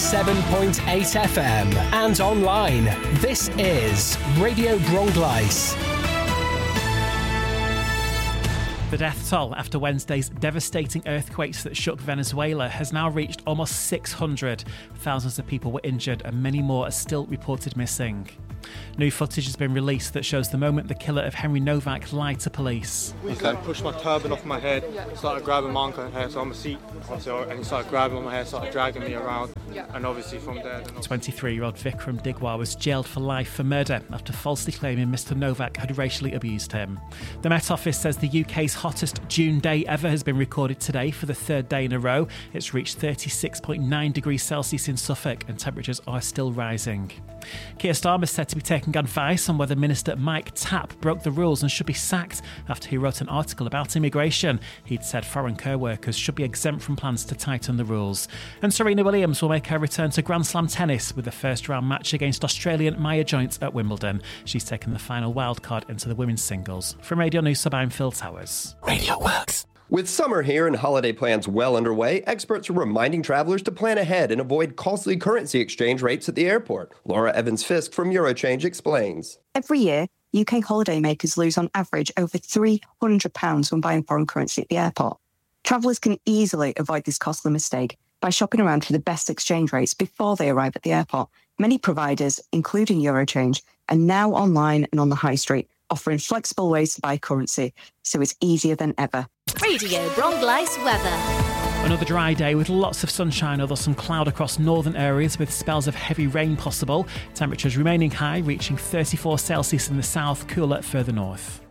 107.8 FM and online. This is Radio Bronglais. The death toll after Wednesday's devastating earthquakes that shook Venezuela has now reached almost 600. Thousands of people were injured and many more are still reported missing. New footage has been released that shows the moment the killer of Henry Novak lied to police. He pushed my turban off my head, started grabbing my uncle's hair, so I'm a seat, and he started grabbing my hair, started dragging me around, and obviously from there... 23-year-old Vikram Digwar was jailed for life for murder after falsely claiming Mr Novak had racially abused him. The Met Office says the UK's hottest June day ever has been recorded today for the third day in a row. It's reached 36.9 degrees Celsius in Suffolk and temperatures are still rising. Keir Starmer is said to be taking advice on whether Minister Mike Tapp broke the rules and should be sacked after he wrote an article about immigration. He'd said foreign care workers should be exempt from plans to tighten the rules. And Serena Williams will make her return to Grand Slam tennis with the first round match against Australian Maya Joint at Wimbledon. She's taken the final wildcard into the women's singles. From Radio News Sub, I'm Phil Towers. Radio Works. With summer here and holiday plans well underway, experts are reminding travelers to plan ahead and avoid costly currency exchange rates at the airport. Laura Evans-Fisk from Eurochange explains. Every year, UK holidaymakers lose on average over £300 when buying foreign currency at the airport. Travellers can easily avoid this costly mistake by shopping around for the best exchange rates before they arrive at the airport. Many providers, including Eurochange, are now online and on the high street, offering flexible ways to buy currency, so it's easier than ever. Radio Bronglais weather. Another dry day with lots of sunshine, although some cloud across northern areas with spells of heavy rain possible. Temperatures remaining high, reaching 34 Celsius in the south, cooler further north.